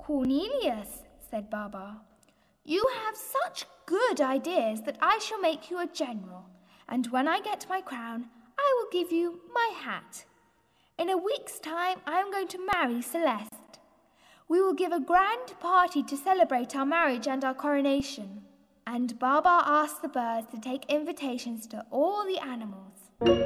"Cornelius," said Baba, "you have such good ideas that I shall make you a general, and when I get my crown, I will give you my hat. In a week's time, I am going to marry Celeste. We will give a grand party to celebrate our marriage and our coronation." And Baba asked the birds to take invitations to all the animals.